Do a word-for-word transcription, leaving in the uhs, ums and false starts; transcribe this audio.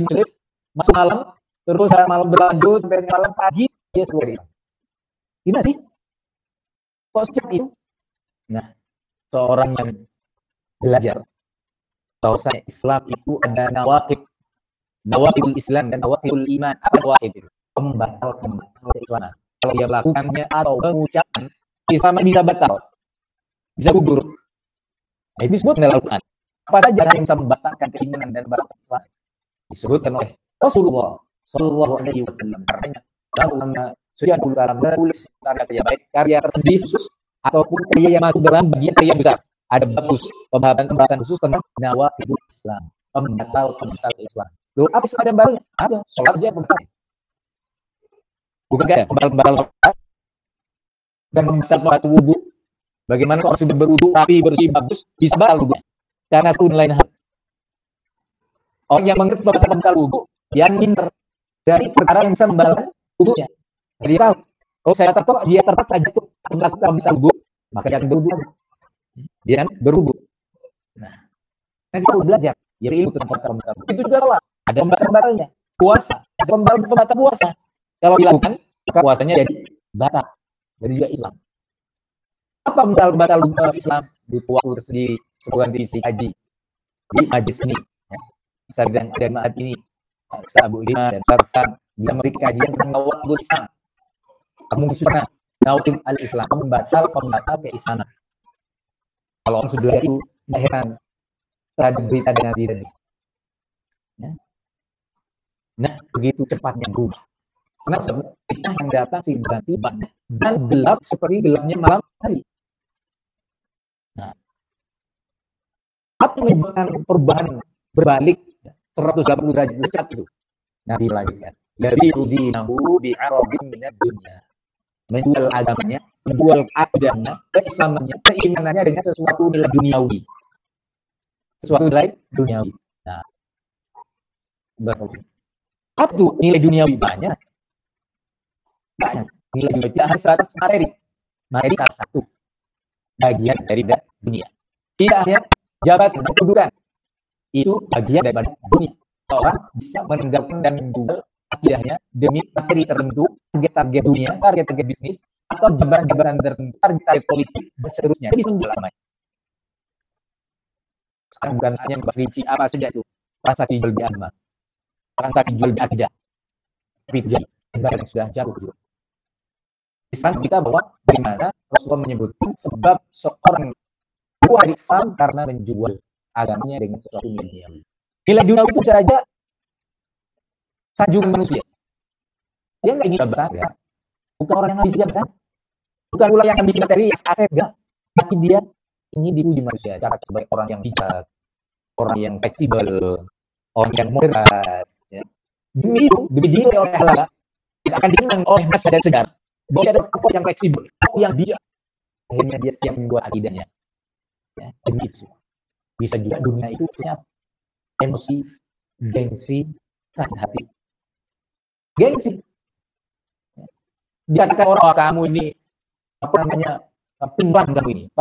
muslim, masuk malam, terus malam berlanjut sampai malam pagi dia keluar Islam. Gimana sih? Kok secepat itu? Nah, seorang yang belajar bahwasanya Islam itu ada nawaqid, nawaqidul Islam dan nawaqidul iman. Apa nawaqid itu? Pembatal-pembatal keislaman. Kalau dia melakukannya atau mengucapkan, Islam bisa batal, bisa gugur. Nah, itu disebut dalam Al-Quran. Apa saja yang bisa membatalkan keimanan dan batal Islam disebutkan oleh Rasulullah Sallallahu Alaihi Wasallam. Karena ulama sudah kalam menulis karya baik, karya tersendiri khusus ataupun karya yang masuk dalam bagian karya besar. Ada bagus pembahasan pembahasan khusus tentang nawaqidul Islam, pembatal pembatal Islam. Loh, apa sih ada yang barunya? Ada, sholat aja pembatal. Bukan kayak pembatal-pembatal sholat dan pembatal-pembatal wudhu. Bagaimana kalau sudah berwudhu rapi, bersih, bagus, bisa batal wudhu? Karena itu lain hal. Orang yang mengerti pembatal-pembatal wudhu, yang pintar dari perkara yang bisa membatalkan wudhunya. Jadi tahu, kalau saya tahu dia terpaksa jatuh melakukan pembatal wudhu, maka dia akan berwudhu. Dia kan berwudhu. Nah, kan kita harus belajar. Jadi ilmu tentang pembatal wudhu. Itu juga salah. Ada pembatal-pembatalnya. Puasa, ada pembatal-pembatal puasa. Kalau dilakukan, maka puasanya jadi batal. Jadi juga Islam. Apa pembatal-pembatal Islam? Butuh waktu tersendiri, sebulan diisi haji di majlis ini. Ya. Sedang dan maat ini, Ustaz Abu Lima dan Sarfan bila memberi kajian tentang nawaqidul Islam. Kamu sudah nawaqid al-Islam, pembatal-pembatal keislaman. Kalau orang sudah itu, tidak heran terhadap berita dari Nabi tadi. Ya. Nah, begitu cepatnya berubah. Karena fitnah yang datang sih berarti banyak dan gelap seperti gelapnya malam hari. Nah, apa yang menyebabkan perubahan berbalik seratus delapan puluh derajat itu? Nabi melanjutkan, jadi dinahu bi arabin minad dunya. Menjual agamanya, menjual akidahnya, keislamannya, keimanannya dengan sesuatu nilai duniawi. Sesuatu nilai duniawi. Nah, berarti apa tuh nilai duniawi banyak? Banyak. Nilai duniawi tidak harus atas materi. Materi salah satu bagian dari dunia. Tidak hanya jabatan dan kedudukan. Itu bagian daripada dunia. Orang bisa meninggalkan dan menjual akidahnya demi materi tertentu, target-target dunia, target-target bisnis, atau jabatan-jabatan tertentu, target-target politik, dan seterusnya. Dia bisa menjual namanya. Sekarang bukan hanya membahas rinci apa saja itu. Transaksi jual beli agama. Transaksi jual beli akidah. Tapi itu jadi. Negara yang sudah jatuh juga. Islam kita bahwa bagaimana Rasulullah menyebutkan sebab seorang keluar Islam karena menjual agamanya dengan sesuatu duniawi. Nilai dunia itu saja sanjungan manusia. Dia nggak ingin jabatan, ya. Bukan orang yang ambisi jabatan, bukan pula yang ambisi materi, aset, enggak. Tapi dia ingin dipuji manusia, cara sebagai orang yang bijak, orang yang fleksibel, orang yang moderat. Ya. Demi itu, demi dia oleh Allah, tidak akan dikenang oleh masa dan sejarah. Bahwa ada tokoh yang fleksibel, tokoh yang bijak. Akhirnya dia siap membuat akidahnya. Ya, demi itu. Bisa juga dunia itu punya emosi, gengsi, sakit hati. Gengsi. Dikatakan orang, oh, kamu ini apa namanya, pimpin kamu ini.